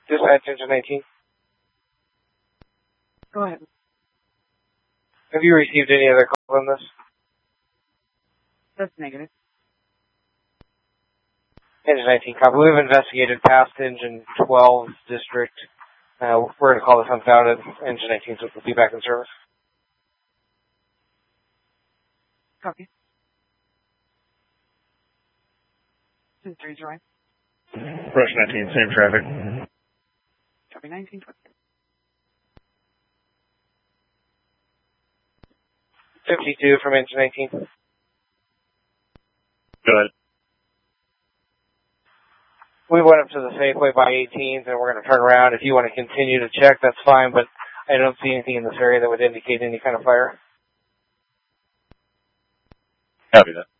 Dispatch Engine 19. Go ahead. Have you received any other calls on this? That's negative. Engine 19, copy. We've investigated past Engine 12's district. We're going to call this unfounded. Engine 19 will be back in service. Copy. 2-3's right. Rush 19, same traffic. Copy 1920. 52 from Engine 19. Go ahead. We went up to the Safeway by 18th, and we're going to turn around. If you want to continue to check, that's fine, but I don't see anything in this area that would indicate any kind of fire. Copy that.